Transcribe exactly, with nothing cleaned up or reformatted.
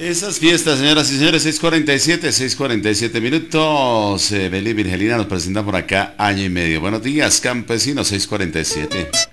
Esas fiestas, señoras y señores, seis cuarenta y siete, seis cuarenta y siete minutos. Eh, Belén Virgelina nos presenta por acá año y medio. Buenos días, campesinos, seis cuarenta y siete.